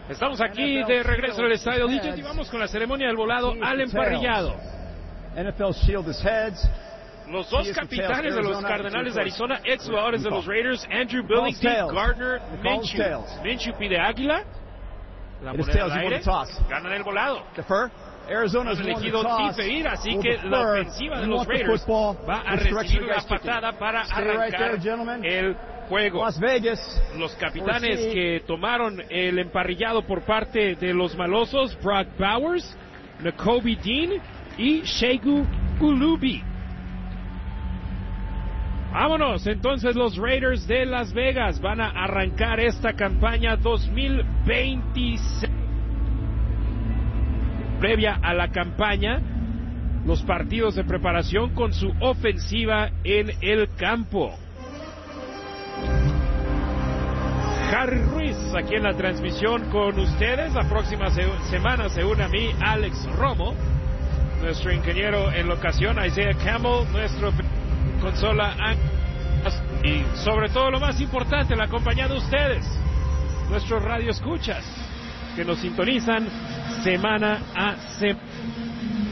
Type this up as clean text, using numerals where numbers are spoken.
Estamos aquí de regreso en el estadio Legion y vamos con la ceremonia del volado al emparrillado. Los dos capitanes de los Cardenales de Arizona, ex jugadores de los Raiders, Andrew Billington, Gardner Minshew. Minshew pide águila, la moneda al aire, ganan el volado. Han elegido diferir, así que la ofensiva de los Raiders va a recibir la patada para arrancar el juego. Los capitanes que tomaron el emparrillado por parte de los malosos, Brock Bowers, Nakobe Dean y Shegu Ulubi. Vámonos, entonces los Raiders de Las Vegas van a arrancar esta campaña 2026. Previa a la campaña, los partidos de preparación con su ofensiva en el campo. Harry Ruiz aquí en la transmisión con ustedes. La próxima semana se une a mí Alex Romo, nuestro ingeniero en la ocasión Isaiah Campbell, nuestro consola y sobre todo lo más importante, la compañía de ustedes, nuestros radioescuchas que nos sintonizan semana a semana.